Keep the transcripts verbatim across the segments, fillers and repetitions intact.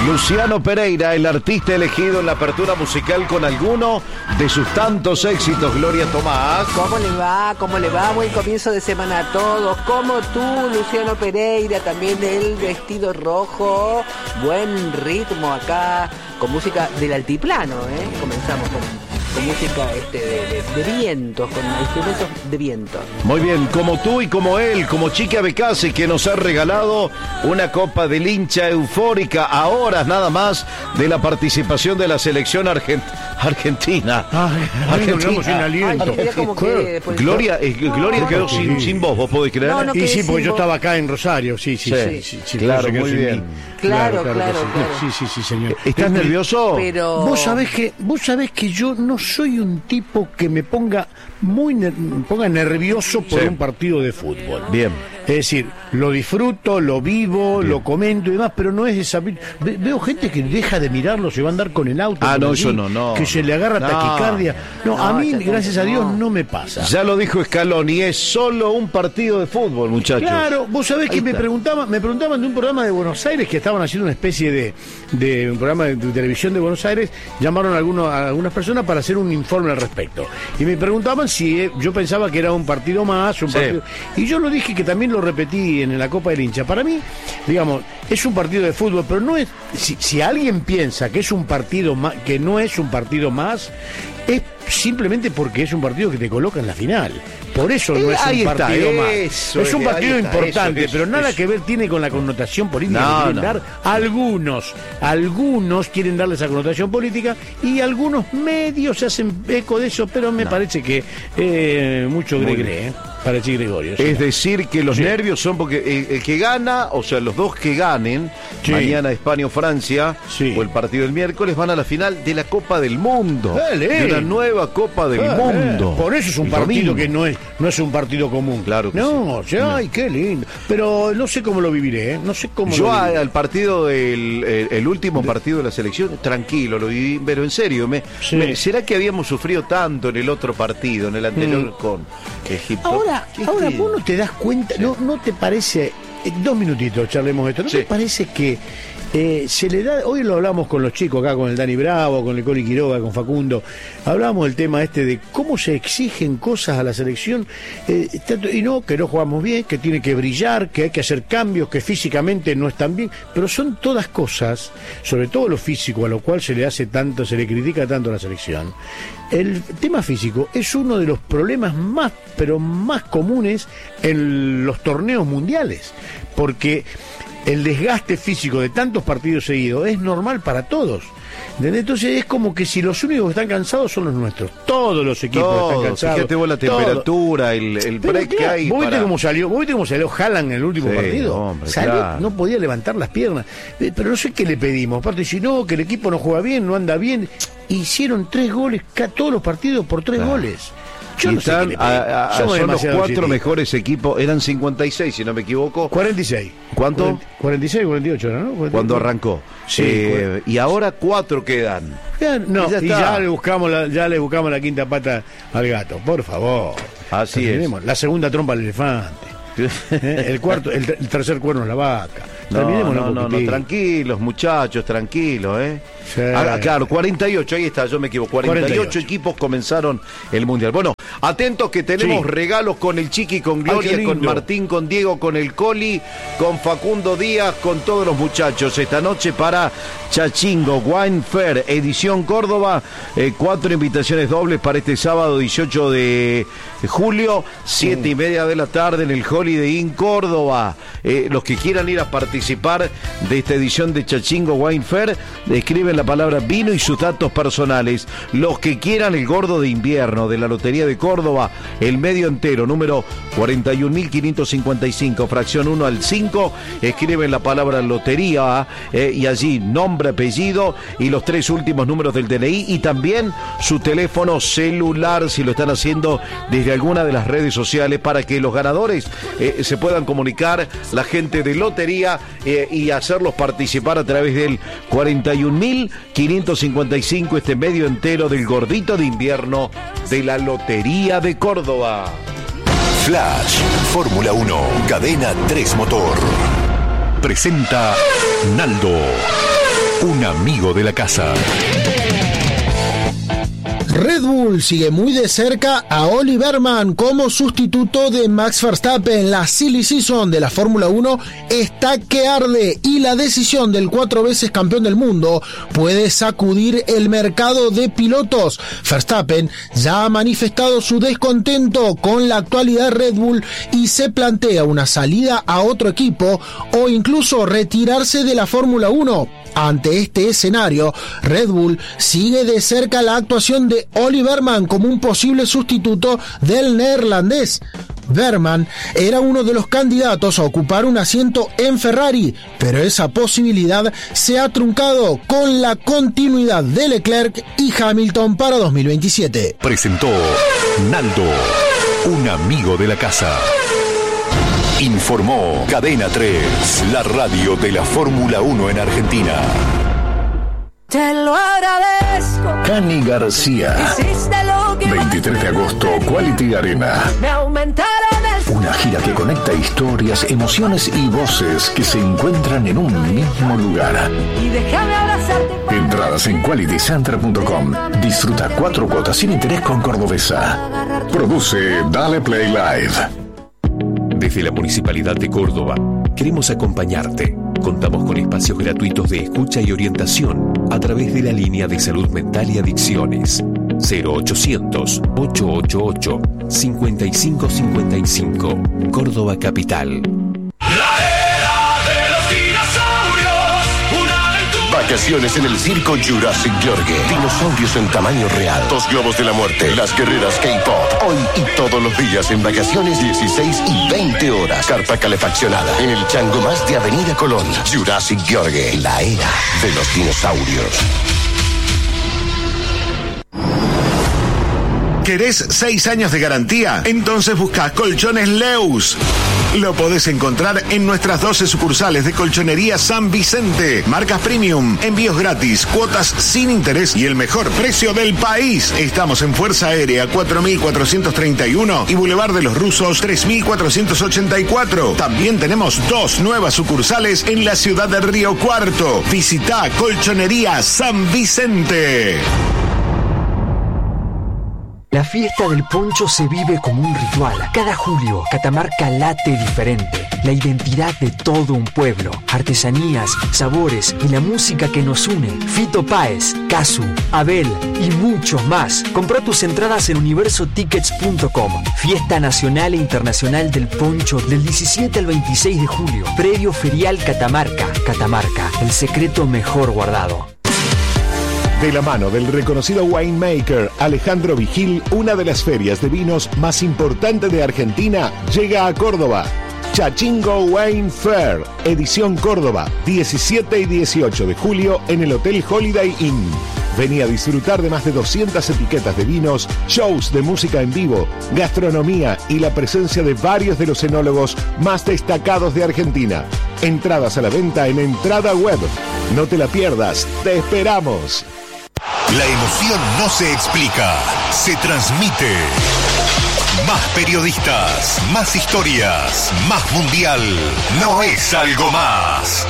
Luciano Pereira, el artista elegido en la apertura musical con alguno de sus tantos éxitos. Gloria Tomás. ¿Cómo le va? ¿Cómo le va? Buen comienzo de semana a todos. Como tú, Luciano Pereira, también el vestido rojo. Buen ritmo acá, con música del altiplano, ¿eh? Comenzamos con, con música este, de, de, de vientos, con instrumentos de viento. Muy bien, como tú y como él, como Chica Becasi, que nos ha regalado una copa del hincha eufórica a horas nada más de la participación de la selección argent- argentina. Ay, argentina. Sin aliento. Ay, como que Gloria, eh, no, Gloria quedó sí. sin, sin voz, ¿vos podés creer? No, no, Y sí, porque yo vos. estaba acá en Rosario, sí, sí, Sí, sí, sí, sí, claro, se quedó muy sin bien. mí. Claro, claro, que sí. claro. Sí, sí, sí, señor. ¿Estás Eh, nervioso? Pero... Vos sabés que, vos sabés que yo no soy un tipo que me ponga muy ner- me ponga nervioso por Sí. un partido de fútbol. Bien. Es decir, lo disfruto, lo vivo, Bien. lo comento y demás, pero no es esa... Ve- veo gente que deja de mirarlo, se va a andar con el auto. Ah, por no, allí, eso no, no. Que se le agarra No. taquicardia. No, No, a mí, ya- gracias a Dios, no. no me pasa. Ya lo dijo Scaloni, es solo un partido de fútbol, muchachos. Claro, vos sabés Ahí que me está. preguntaban, me preguntaban de un programa de Buenos Aires que estaban haciendo una especie de, de un programa de, de televisión de Buenos Aires, llamaron a, algunos, a algunas personas para hacer un informe al respecto. Y me preguntaban si eh, yo pensaba que era un partido más, un Sí. partido. Y yo lo dije que también lo repetí en la Copa del Hincha. Para mí, digamos, es un partido de fútbol, pero no es. Si, si alguien piensa que es un partido más, que no es un partido más, es simplemente porque es un partido que te coloca en la final. Por eso no Eh, es ahí un está, partido más. eso Es un es, partido ahí está, importante, eso, eso, pero nada eso. que ver tiene con la connotación política No, que quieren no. dar. Algunos, algunos quieren darle esa connotación política y algunos medios se hacen eco de eso, pero me No. parece que eh, mucho Muy gregre, bien. ¿eh? Parece Gregorio. sí. Es decir, que los Sí. nervios son porque el, el que gana, o sea, los dos que ganen, Sí. mañana España o Francia, Sí. o el partido del miércoles, van a la final de la Copa del Mundo. Dale. De una nueva Copa del Ah, Mundo. eh, Por eso es un El partido domingo. que no es no es un partido común. Claro que no, sí. o sea, ay, qué lindo. Pero no sé cómo lo viviré, ¿eh? No sé cómo Yo lo a- viviré. al partido del el, el último partido de la selección, tranquilo, lo viví, pero en serio, me, Sí. me- ¿será que habíamos sufrido tanto en el otro partido, en el anterior Mm. con Egipto? Ahora, ¿Qué- ahora qué? vos no te das cuenta, no, no te parece, eh, dos minutitos charlemos esto, ¿no Sí. te parece que eh, se le da, hoy lo hablamos con los chicos acá, con el Dani Bravo, con el Coli Quiroga, con Facundo, hablábamos del tema este de cómo se exigen cosas a la selección, eh, tanto- y no, que no jugamos bien, que tiene que brillar, que hay que hacer cambios, que físicamente no están bien, pero son todas cosas, sobre todo lo físico, a lo cual se le hace tanto, se le critica tanto a la selección. El tema físico es uno de los problemas más, pero más comunes en los torneos mundiales, porque el desgaste físico de tantos partidos seguidos es normal para todos. ¿Entendés? Entonces es como que si los únicos que están cansados son los nuestros, todos los equipos Todo, están cansados. fíjate vos la todo. temperatura, el, el Pero break que claro, hay ¿vos viste para... cómo salió? ¿Vos viste cómo salió Haaland en el último Sí, partido? hombre, Salió, claro. no podía levantar las piernas. Eh, Pero no sé qué le pedimos. Aparte, si no, que el equipo no juega bien, no anda bien. Hicieron tres goles, ca- todos los partidos por tres Claro. goles. Yo Y no sé están, qué le a- pedimos. a- Somos son los demasiado cuatro exigentes. mejores equipos, eran cincuenta y seis si no me equivoco, cuarenta y seis. ¿Cuánto? cuarenta y seis, cuarenta y ocho, ¿no? cuarenta y ocho. cuando arrancó. Sí, Eh, y ahora cuatro quedan. Ya, no, Y ya y está. ya le buscamos la, ya le buscamos la quinta pata al gato, por favor. Así es. Terminemos. La segunda trompa al elefante. ¿eh? El cuarto, el, ter- el tercer cuerno es la vaca. No, Terminemos no, un no, no, poquitín. tranquilos, muchachos, tranquilos, ¿eh? Sí. Ah, claro, cuarenta y ocho, ahí está, yo me equivoco. cuarenta y ocho, cuarenta y ocho equipos comenzaron el Mundial. Bueno, atentos que tenemos Sí. regalos con el Chiqui, con Ay, Gloria, qué con lindo. Martín, con Diego, con el Coli, con Facundo Díaz, con todos los muchachos. Esta noche para Chachingo, Wine Fair, edición Córdoba, eh, cuatro invitaciones dobles para este sábado dieciocho de julio, siete y media de la tarde en el Holiday Inn Córdoba. Eh, los que quieran ir a participar de esta edición de Chachingo Wine Fair, escriben la palabra vino y sus datos personales. Los que quieran el gordo de invierno de la Lotería de Córdoba, el medio entero, número cuarenta y un mil quinientos cincuenta y cinco, fracción uno al cinco, escriben la palabra lotería eh, y allí nombre, apellido y los tres últimos números del D N I y también su teléfono celular si lo están haciendo desde alguna de las redes sociales para que los ganadores eh, se puedan comunicar, la gente de lotería eh, y hacerlos participar a través del cuarenta y un mil quinientos cincuenta y cinco, este medio entero del gordito de invierno de la Lotería de Córdoba. Flash, Fórmula uno, Cadena tres Motor. Presenta Naldo. un amigo de la casa. Red Bull sigue muy de cerca a Olli Bergman como sustituto de Max Verstappen. La silly season de la Fórmula uno está que arde y la decisión del cuatro veces campeón del mundo puede sacudir el mercado de pilotos. Verstappen ya ha manifestado su descontento con la actualidad Red Bull y se plantea una salida a otro equipo o incluso retirarse de la Fórmula uno. Ante este escenario, Red Bull sigue de cerca la actuación de Olli Bergman como un posible sustituto del neerlandés. Bergman era uno de los candidatos a ocupar un asiento en Ferrari, pero esa posibilidad se ha truncado con la continuidad de Leclerc y Hamilton para dos mil veintisiete. Presentó Naldo, un amigo de la casa. Informó Cadena tres, la radio de la Fórmula uno en Argentina. Te lo agradezco. Cani García. Hiciste lo que veintitrés de agosto, Quality Arena. me aumentaron el... Una gira que conecta historias, emociones y voces que se encuentran en un mismo lugar. Y déjame abrazarte. Entradas en quality center punto com. Disfruta cuatro cuotas sin interés con Cordobesa. Produce Dale Play Live. Desde la Municipalidad de Córdoba, queremos acompañarte. Contamos con espacios gratuitos de escucha y orientación a través de la línea de salud mental y adicciones cero ochocientos, ochocientos ochenta y ocho, cincuenta y cinco cincuenta y cinco, Córdoba Capital. Vacaciones en el circo Jurassic Yorgue. Dinosaurios en tamaño real. Dos globos de la muerte. Las guerreras K-pop. Hoy y todos los días en vacaciones, dieciséis y veinte horas. Carpa calefaccionada. En el Chango Más de Avenida Colón. Jurassic Yorgue. La era de los dinosaurios. ¿Querés seis años de garantía? Entonces busca Colchones Leus. Lo podés encontrar en nuestras doce sucursales de Colchonería San Vicente. Marcas premium, envíos gratis, cuotas sin interés y el mejor precio del país. Estamos en Fuerza Aérea cuatro mil cuatrocientos treinta y uno y Boulevard de los Rusos tres mil cuatrocientos ochenta y cuatro. También tenemos dos nuevas sucursales en la ciudad de Río Cuarto. Visita Colchonería San Vicente. La fiesta del poncho se vive como un ritual. Cada julio, Catamarca late diferente. La identidad de todo un pueblo. Artesanías, sabores y la música que nos une. Fito Páez, Casu, Abel y muchos más. Comprá tus entradas en universo tickets punto com. Fiesta nacional e internacional del poncho del diecisiete al veintiséis de julio. Predio Ferial Catamarca. Catamarca, el secreto mejor guardado. De la mano del reconocido winemaker Alejandro Vigil, una de las ferias de vinos más importantes de Argentina llega a Córdoba. Chachingo Wine Fair, edición Córdoba, diecisiete y dieciocho de julio en el Hotel Holiday Inn. Vení a disfrutar de más de doscientas etiquetas de vinos, shows de música en vivo, gastronomía y la presencia de varios de los enólogos más destacados de Argentina. Entradas a la venta en Entrada Web. No te la pierdas, te esperamos. La emoción no se explica, se transmite. Más periodistas, más historias, más mundial. No es algo más.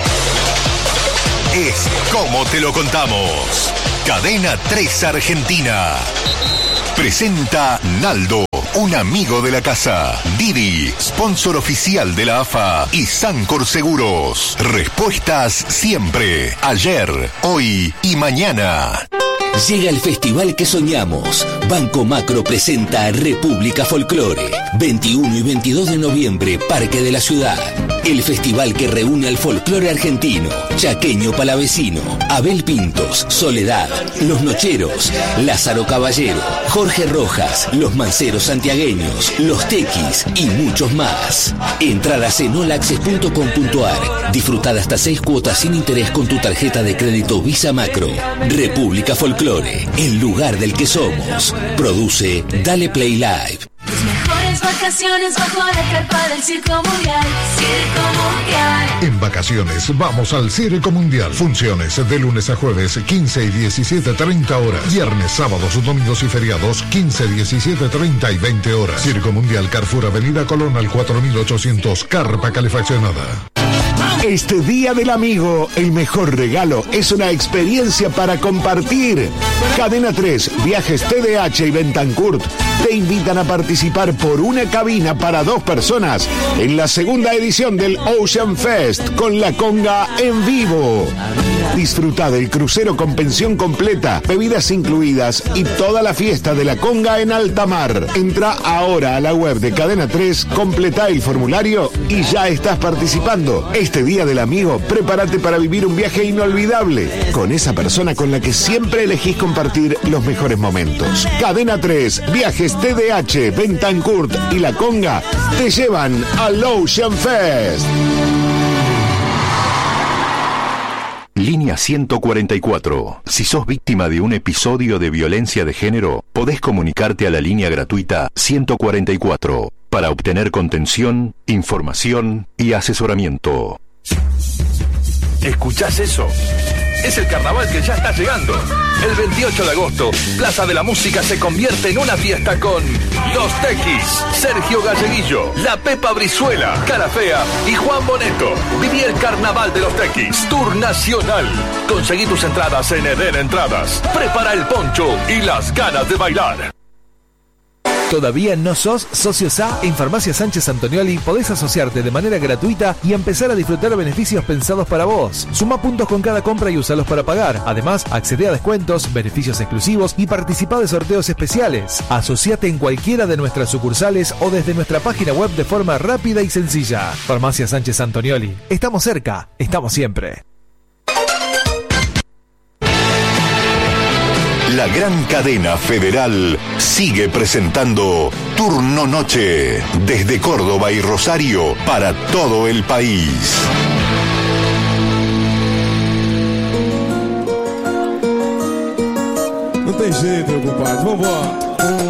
Es como te lo contamos. Cadena tres Argentina. Presenta Naldo, un amigo de la casa. Didi, sponsor oficial de la A F A. Y Sancor Seguros. Respuestas siempre. Ayer, hoy y mañana. Llega el festival que soñamos. Banco Macro presenta República Folclore. veintiuno y veintidós de noviembre, Parque de la Ciudad. El festival que reúne al folclore argentino, chaqueño palavecino, Abel Pintos, Soledad, Los Nocheros, Lázaro Caballero, Jorge Rojas, Los Manceros Santiagueños, Los Tequis y muchos más. Entradas en all access punto com punto a r. Disfrutad hasta seis cuotas sin interés con tu tarjeta de crédito Visa Macro. República Folclore, el lugar del que somos. Produce Dale Play Live. Las mejores vacaciones bajo la carpa del Circo Mundial. Circo Mundial. En vacaciones vamos al Circo Mundial. Funciones de lunes a jueves, quince y diecisiete, treinta horas. Viernes, sábados, domingos y feriados, quince, diecisiete, treinta y veinte horas. Circo Mundial, Carrefour, Avenida Colón al cuatro mil ochocientos, carpa calefaccionada. Este Día del Amigo, el mejor regalo es una experiencia para compartir. Cadena tres, Viajes T D H y Bentancurt te invitan a participar por una cabina para dos personas en la segunda edición del Ocean Fest con La Conga en vivo. Disfruta del crucero con pensión completa, bebidas incluidas y toda la fiesta de La Conga en alta mar. Entra ahora a la web de Cadena tres, completa el formulario y ya estás participando. Este Día del Amigo, prepárate para vivir un viaje inolvidable con esa persona con la que siempre elegís compartir los mejores momentos. Cadena tres, Viajes T D H, Bentancurt y La Conga te llevan al Ocean Fest. Línea ciento cuarenta y cuatro. Si sos víctima de un episodio de violencia de género, podés comunicarte a la línea gratuita ciento cuarenta y cuatro para obtener contención, información y asesoramiento. ¿Escuchás eso? Es el carnaval que ya está llegando. El veintiocho de agosto, Plaza de la Música se convierte en una fiesta con Los Tequis, Sergio Galleguillo, La Pepa Brizuela, Cara Fea y Juan Boneto. Viví el carnaval de Los Tequis, Tour Nacional. Conseguí tus entradas en Eden Entradas. Prepara el poncho y las ganas de bailar. ¿Todavía no sos socio S A? En Farmacia Sánchez Antonioli podés asociarte de manera gratuita y empezar a disfrutar beneficios pensados para vos. Suma puntos con cada compra y usalos para pagar. Además, accede a descuentos, beneficios exclusivos y participa de sorteos especiales. Asociate en cualquiera de nuestras sucursales o desde nuestra página web de forma rápida y sencilla. Farmacia Sánchez Antonioli. Estamos cerca, estamos siempre. La gran cadena federal sigue presentando Turno Noche desde Córdoba y Rosario para todo el país. Não tem jeito, meu compadre. Vambora.